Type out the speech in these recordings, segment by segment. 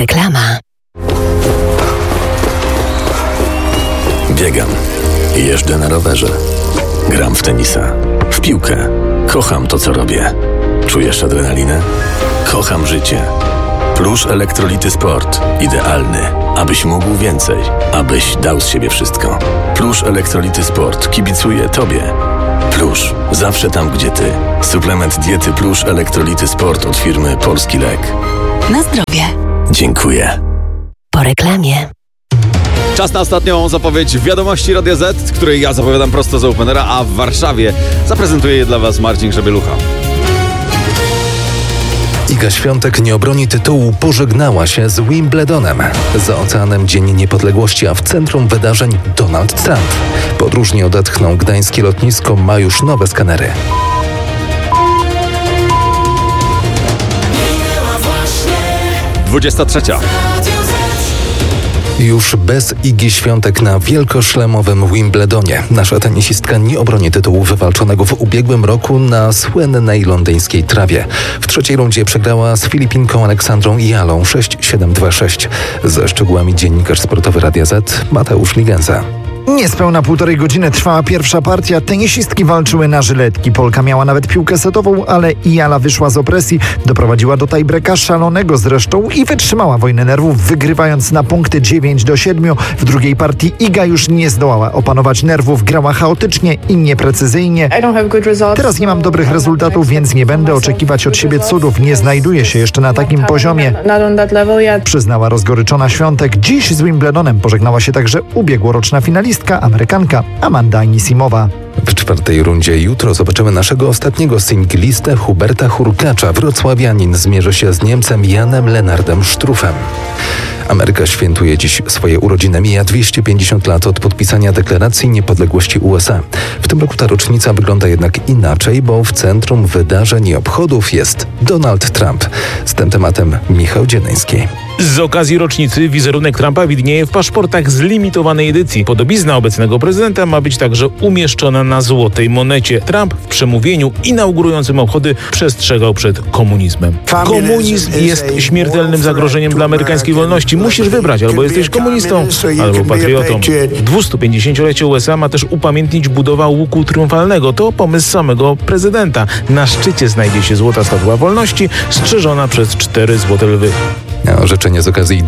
Reklama. Biegam. Jeżdżę na rowerze. Gram w tenisa. W piłkę. Kocham to, co robię. Czujesz adrenalinę? Kocham życie. Plusz Elektrolity Sport. Idealny, abyś mógł więcej. Abyś dał z siebie wszystko. Plusz Elektrolity Sport kibicuje Tobie. Plusz. Zawsze tam, gdzie Ty. Suplement diety Plusz Elektrolity Sport od firmy Polski Lek. Na zdrowie. Dziękuję. Po reklamie. Czas na ostatnią zapowiedź Wiadomości Radia Z, której ja zapowiadam prosto z Openera, a w Warszawie zaprezentuje je dla Was Marcin Grzebielucha. Iga Świątek nie obroni tytułu, pożegnała się z Wimbledonem. Za oceanem Dzień Niepodległości, a w centrum wydarzeń Donald Trump. Podróżni odetchną, gdańskie lotnisko ma już nowe skanery. Trzecia. Już bez Igi Świątek na wielkoszlemowym Wimbledonie nasza tenisistka nie obroni tytułu wywalczonego w ubiegłym roku na słynnej londyńskiej trawie. W trzeciej rundzie przegrała z Filipinką Aleksandrą Jalą 6-7-2-6. Ze szczegółami dziennikarz sportowy Radia Z Mateusz Ligenza. Niespełna 1,5 godziny trwała pierwsza partia. Tenisistki walczyły na żyletki. Polka miała nawet piłkę setową, ale Jala wyszła z opresji. Doprowadziła do tiebreaka, szalonego zresztą, i wytrzymała wojnę nerwów, wygrywając na punkty 9-7. W drugiej partii Iga już nie zdołała opanować nerwów. Grała chaotycznie i nieprecyzyjnie. Teraz nie mam dobrych rezultatów, więc nie będę oczekiwać od siebie cudów. Nie znajduję się jeszcze na takim poziomie, przyznała rozgoryczona Świątek. Dziś z Wimbledonem pożegnała się także ubiegłoroczna finalistka, Amerykanka Amanda Anisimowa. W czwartej rundzie jutro zobaczymy naszego ostatniego singlistę Huberta Hurkacza. Wrocławianin zmierzy się z Niemcem Janem Lennardem Struffem. Ameryka świętuje dziś swoje urodziny. Mija 250 lat od podpisania deklaracji niepodległości USA. W tym roku ta rocznica wygląda jednak inaczej, bo w centrum wydarzeń i obchodów jest Donald Trump. Z tym tematem Michał Dziedyński. Z okazji rocznicy wizerunek Trumpa widnieje w paszportach z limitowanej edycji. Podobizna obecnego prezydenta ma być także umieszczona na złotej monecie. Trump w przemówieniu inaugurującym obchody przestrzegał przed komunizmem. Komunizm jest śmiertelnym zagrożeniem dla amerykańskiej wolności. Musisz wybrać, albo jesteś komunistą, albo patriotą. 250-lecie USA ma też upamiętnić budowę łuku triumfalnego. To pomysł samego prezydenta. Na szczycie znajdzie się złota statua wolności, strzeżona przez 4 złote lwy. Orzeczenie z okazji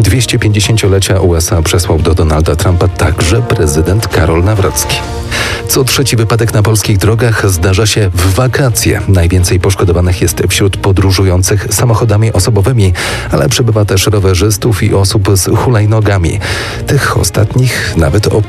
250-lecia USA przesłał do Donalda Trumpa także prezydent Karol Nawrocki. Co trzeci wypadek na polskich drogach zdarza się w wakacje. Najwięcej poszkodowanych jest wśród podróżujących samochodami osobowymi, ale przybywa też rowerzystów i osób z hulajnogami. Tych ostatnich nawet o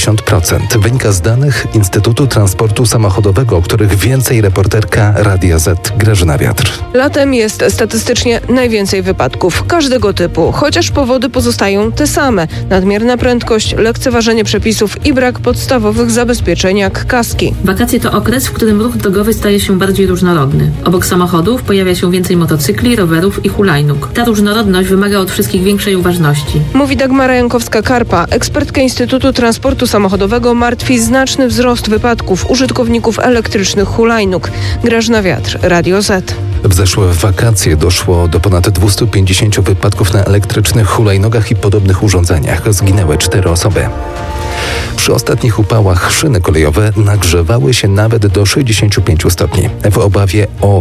50%. Wynika z danych Instytutu Transportu Samochodowego, o których więcej reporterka Radia Z Grażyna Wiatr. Latem jest statystycznie najwięcej wypadków każdego typu, chociaż powody pozostają te same. Nadmierna prędkość, lekceważenie przepisów i brak podstawowych zabezpieczeń jak kaski. Wakacje to okres, w którym ruch drogowy staje się bardziej różnorodny. Obok samochodów pojawia się więcej motocykli, rowerów i hulajnóg. Ta różnorodność wymaga od wszystkich większej uważności. Mówi Dagmara Jankowska-Karpa. Ekspertka Instytutu Transportu Samochodowego martwi znaczny wzrost wypadków użytkowników elektrycznych hulajnóg. Grażyna Wiatr, Radio Z. W zeszłe wakacje doszło do ponad 250 wypadków na elektrycznych hulajnogach i podobnych urządzeniach. Zginęły 4 osoby. Przy ostatnich upałach szyny kolejowe nagrzewały się nawet do 65 stopni. W obawie o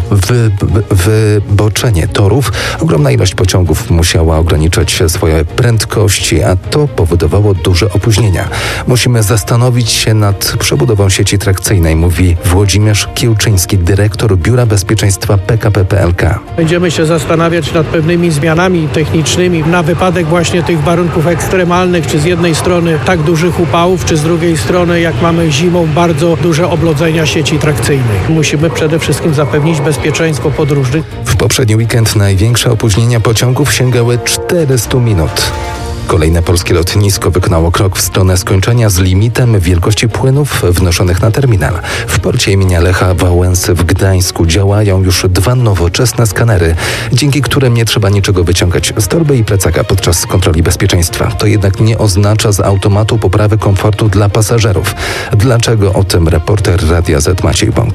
wyboczenie torów ogromna ilość pociągów musiała ograniczać swoje prędkości, a to powodowało duże opóźnienia. Musimy zastanowić się nad przebudową sieci trakcyjnej, mówi Włodzimierz Kiełczyński, dyrektor Biura Bezpieczeństwa PKP PLK. Będziemy się zastanawiać nad pewnymi zmianami technicznymi na wypadek właśnie tych warunków ekstremalnych, czy z jednej strony tak dużych upałów, czy z drugiej strony, jak mamy zimą, bardzo duże oblodzenia sieci trakcyjnej. Musimy przede wszystkim zapewnić bezpieczeństwo podróżnych. W poprzedni weekend największe opóźnienia pociągów sięgały 400 minut. Kolejne polskie lotnisko wykonało krok w stronę skończenia z limitem wielkości płynów wnoszonych na terminal. W porcie imienia Lecha Wałęsy w Gdańsku działają już 2 nowoczesne skanery, dzięki którym nie trzeba niczego wyciągać z torby i plecaka podczas kontroli bezpieczeństwa. To jednak nie oznacza z automatu poprawy komfortu dla pasażerów. Dlaczego? O tym reporter Radia Z Maciej Bąk.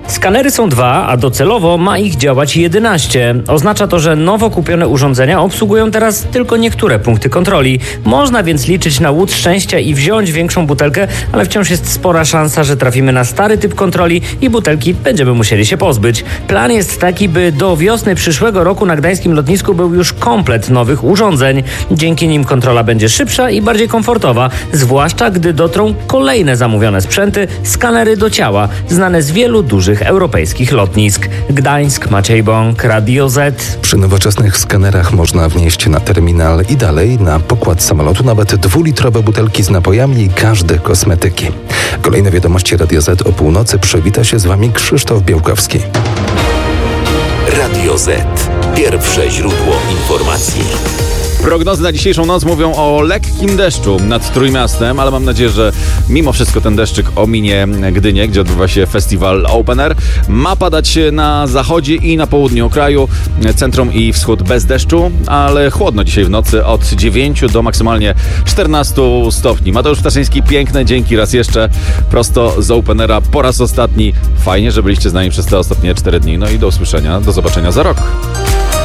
Skanery są 2, a docelowo ma ich działać 11. Oznacza to, że nowo kupione urządzenia obsługują teraz tylko niektóre punkty kontroli. Można więc liczyć na łód szczęścia i wziąć większą butelkę, ale wciąż jest spora szansa, że trafimy na stary typ kontroli i butelki będziemy musieli się pozbyć. Plan jest taki, by do wiosny przyszłego roku na gdańskim lotnisku był już komplet nowych urządzeń. Dzięki nim kontrola będzie szybsza i bardziej komfortowa, zwłaszcza gdy dotrą kolejne zamówione sprzęty, skanery do ciała, znane z wielu dużych europejskich lotnisk. Gdańsk, Maciej Bąk, Radio Z. Przy nowoczesnych skanerach można wnieść na terminal i dalej na pokład samolotu nawet 2-litrowe butelki z napojami i każde kosmetyki. Kolejne wiadomości Radio Z o północy. Przywita się z Wami Krzysztof Białkowski. Radio Z. Pierwsze źródło informacji. Prognozy na dzisiejszą noc mówią o lekkim deszczu nad Trójmiastem, ale mam nadzieję, że mimo wszystko ten deszczyk ominie Gdynię, gdzie odbywa się festiwal Open Air. Ma padać na zachodzie i na południu kraju, centrum i wschód bez deszczu, ale chłodno dzisiaj w nocy od 9 do maksymalnie 14 stopni. Mateusz Ptaszyński, piękne dzięki raz jeszcze prosto z Open Aira po raz ostatni. Fajnie, że byliście z nami przez te ostatnie 4 dni. No i do usłyszenia, do zobaczenia za rok.